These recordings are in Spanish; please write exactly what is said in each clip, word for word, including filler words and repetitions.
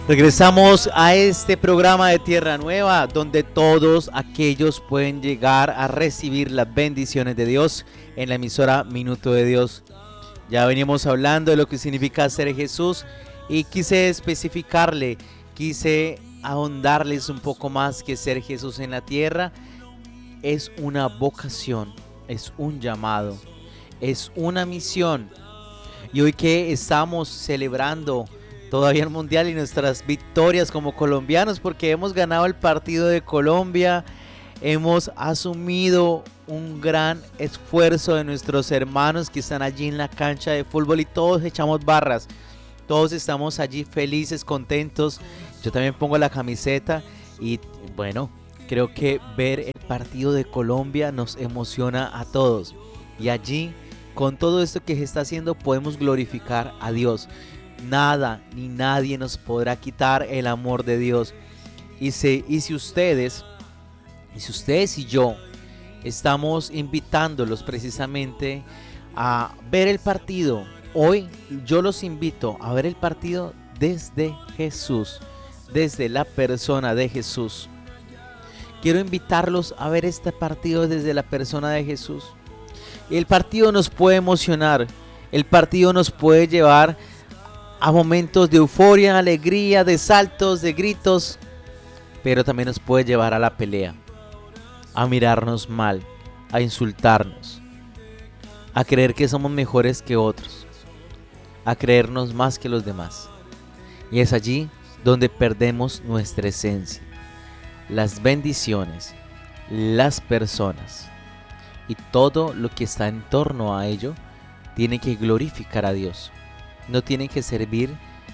Regresamos a este programa de Tierra Nueva, donde todos aquellos pueden llegar a recibir las bendiciones de Dios en la emisora Minuto de Dios. Ya venimos hablando de lo que significa ser Jesús y quise especificarle, quise ahondarles un poco más que ser Jesús en la tierra es una vocación, es un llamado, es una misión. Y hoy que estamos celebrando todavía el mundial y nuestras victorias como colombianos, porque hemos ganado el partido de Colombia, hemos asumido un gran esfuerzo de nuestros hermanos que están allí en la cancha de fútbol y todos echamos barras, todos estamos allí felices, contentos. Yo también pongo la camiseta y bueno, creo que ver el partido de Colombia nos emociona a todos y allí con todo esto que se está haciendo podemos glorificar a Dios. Nada ni nadie nos podrá quitar el amor de Dios. Y si, y si ustedes, y si ustedes y yo estamos invitándolos precisamente a ver el partido, hoy yo los invito a ver el partido desde Jesús, desde la persona de Jesús. Quiero invitarlos a ver este partido desde la persona de Jesús. El partido nos puede emocionar, el partido nos puede llevar a momentos de euforia, alegría, de saltos, de gritos, pero también nos puede llevar a la pelea, a mirarnos mal, a insultarnos, a creer que somos mejores que otros, a creernos más que los demás. Y es allí donde perdemos nuestra esencia, las bendiciones, las personas y todo lo que está en torno a ello tiene que glorificar a Dios. No tiene que servir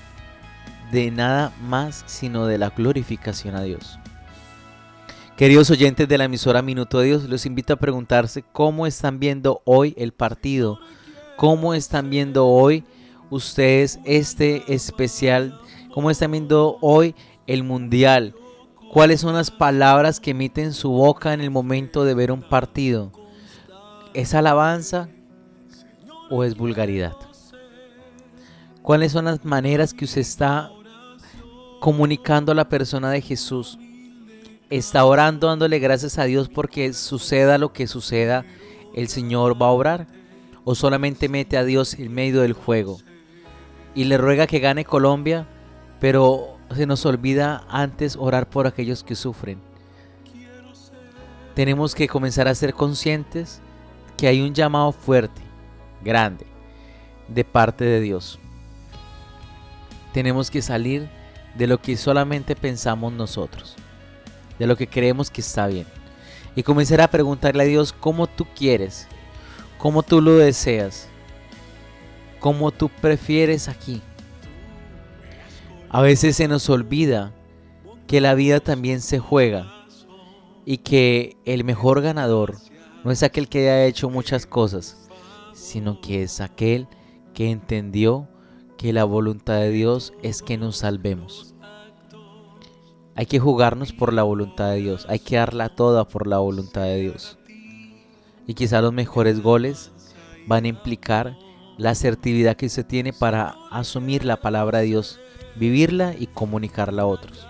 de nada más sino de la glorificación a Dios. Queridos oyentes de la emisora Minuto de Dios, los invito a preguntarse cómo están viendo hoy el partido, cómo están viendo hoy ustedes este especial, cómo están viendo hoy el mundial, cuáles son las palabras que emiten su boca en el momento de ver un partido. ¿Es alabanza o es vulgaridad? ¿Cuáles son las maneras que usted está comunicando a la persona de Jesús? ¿Está orando, dándole gracias a Dios porque suceda lo que suceda, el Señor va a obrar? ¿O solamente mete a Dios en medio del juego y le ruega que gane Colombia, pero se nos olvida antes orar por aquellos que sufren? Tenemos que comenzar a ser conscientes que hay un llamado fuerte, grande, de parte de Dios. Tenemos que salir de lo que solamente pensamos nosotros, de lo que creemos que está bien, y comenzar a preguntarle a Dios cómo tú quieres, cómo tú lo deseas, cómo tú prefieres aquí. A veces se nos olvida que la vida también se juega y que el mejor ganador no es aquel que haya hecho muchas cosas, sino que es aquel que entendió que la voluntad de Dios es que nos salvemos. Hay que jugarnos por la voluntad de Dios, hay que darla toda por la voluntad de Dios. Y quizá los mejores goles van a implicar la asertividad que usted tiene para asumir la palabra de Dios, vivirla y comunicarla a otros.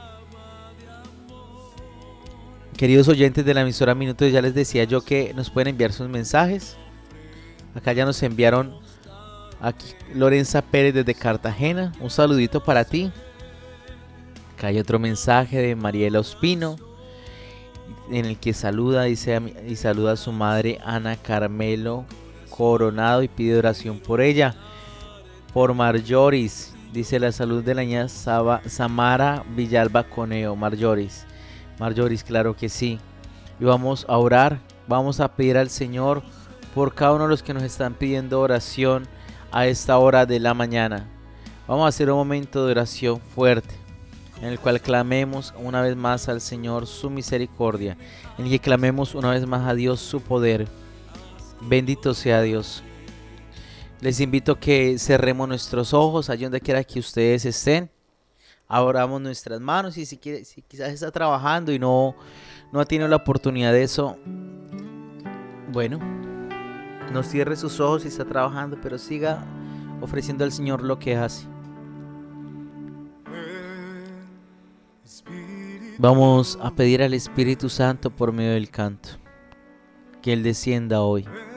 Queridos oyentes de la emisora Minutos, ya les decía yo que nos pueden enviar sus mensajes. Acá ya nos enviaron aquí Lorenza Pérez desde Cartagena, un saludito para ti. Acá hay otro mensaje de Mariela Ospino en el que saluda, dice, y saluda a su madre Ana Carmelo Coronado y pide oración por ella. Por Marjoris, dice la salud de la niña Saba, Samara Villalba Coneo. Marjoris, Marjoris, claro que sí. Y vamos a orar, vamos a pedir al Señor por cada uno de los que nos están pidiendo oración a esta hora de la mañana. Vamos a hacer un momento de oración fuerte en el cual clamemos una vez más al Señor su misericordia, en el que clamemos una vez más a Dios su poder. Bendito sea Dios. Les invito a que cerremos nuestros ojos allí donde quiera que ustedes estén. Abramos nuestras manos y si, quiere, si quizás está trabajando y no, no ha tenido la oportunidad de eso, bueno, no cierre sus ojos si está trabajando, pero siga ofreciendo al Señor lo que hace. Vamos a pedir al Espíritu Santo por medio del canto que Él descienda hoy